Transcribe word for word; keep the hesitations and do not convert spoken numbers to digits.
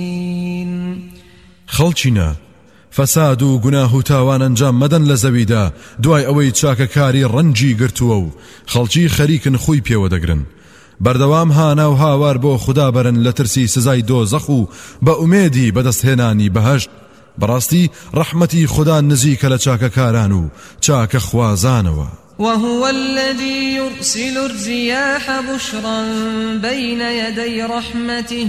خەڵچینە فەساد و گوناه و تاوان ئەنجام مەدەن لە زەویدا دوای ئەوەی چاکەکاری ڕەنجی گرتووە و خەڵکی خەریکن خۆی پێوە دەگرن. بەردەوام هانا و هاوار بۆ خوددا بەرن لە ترسی سزای دۆزەخ و بە ئومێدی بەدەستهێنانی بەهەشت. بەڕاستی ڕەحمەتی خوددا نزیکە لە چاکەکاران و چاکە خوازانەوە. وهو الذي يرسل الرياح بشرا بين يدي رحمته